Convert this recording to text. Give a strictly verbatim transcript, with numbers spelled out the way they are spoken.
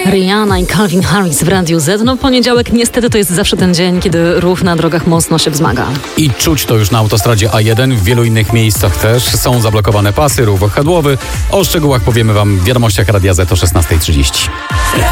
Rihanna i Calvin Harris w Radiu Z. No poniedziałek niestety to jest zawsze ten dzień, kiedy ruch na drogach mocno się wzmaga. I czuć to już na autostradzie A jeden, w wielu innych miejscach też. Są zablokowane pasy, ruch wahadłowy. O szczegółach powiemy Wam w wiadomościach Radia Z o szesnasta trzydzieści.